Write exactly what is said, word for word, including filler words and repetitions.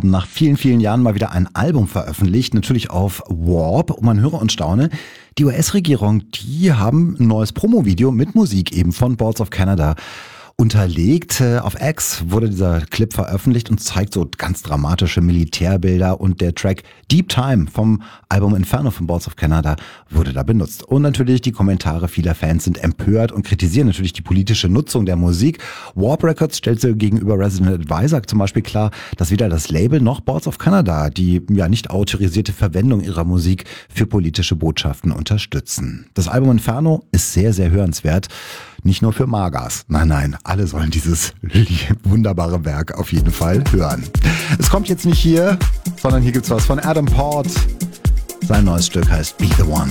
haben nach vielen, vielen Jahren mal wieder ein Album veröffentlicht, natürlich auf Warp. Und man höre und staune, die U S-Regierung, die haben ein neues Promo-Video mit Musik eben von Boards of Canada unterlegt. Auf X wurde dieser Clip veröffentlicht und zeigt so ganz dramatische Militärbilder, und der Track Deep Time vom Album Inferno von Boards of Canada wurde da benutzt. Und natürlich die Kommentare vieler Fans sind empört und kritisieren natürlich die politische Nutzung der Musik. Warp Records stellte gegenüber Resident Advisor zum Beispiel klar, dass weder das Label noch Boards of Canada die ja nicht autorisierte Verwendung ihrer Musik für politische Botschaften unterstützen. Das Album Inferno ist sehr, sehr hörenswert. Nicht nur für Magas. Nein, nein, alle sollen dieses wunderbare Werk auf jeden Fall hören. Es kommt jetzt nicht hier, sondern hier gibt's was von Adam Port. Sein neues Stück heißt Be The One.